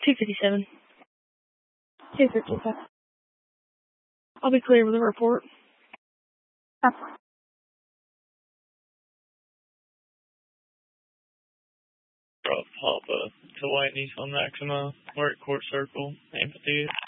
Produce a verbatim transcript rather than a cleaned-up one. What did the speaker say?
two fifty-seven. two fifty-seven. I'll be clear with a report. That's Rob Papa to White Nissan Maxima, Work Court Circle, Amphitheater.